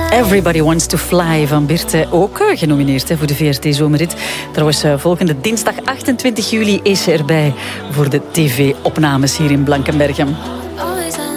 Everybody Wants to Fly van Birte, ook genomineerd voor de VRT-zomerrit. Trouwens, volgende dinsdag 28 juli is ze erbij voor de tv-opnames hier in Blankenbergen.